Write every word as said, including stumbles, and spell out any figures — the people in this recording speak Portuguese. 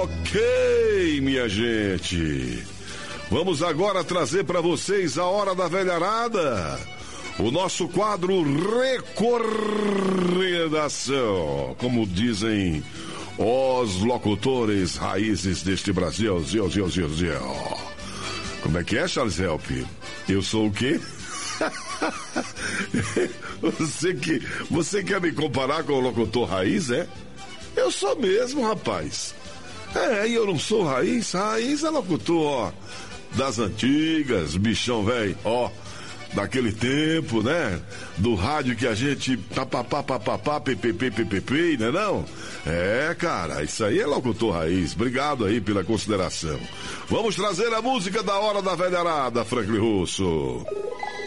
Ok, minha gente. Vamos agora trazer para vocês a Hora da Velharada. O nosso quadro Recordação. Como dizem os locutores raízes deste Brasil. Zio, zio, zio, zio. Como é que é, Charles Help? Eu sou o quê? Você, que, você quer me comparar com o locutor raiz, é? Eu sou mesmo, rapaz. É, e eu não sou raiz. Raiz é locutor, ó, das antigas, bichão velho, ó, daquele tempo, né? Do rádio que a gente papapá, papapá, ppp, ppp, né não? É, cara, isso aí é locutor raiz. Obrigado aí pela consideração. Vamos trazer a música da Hora da Velharada, Franklin Russo.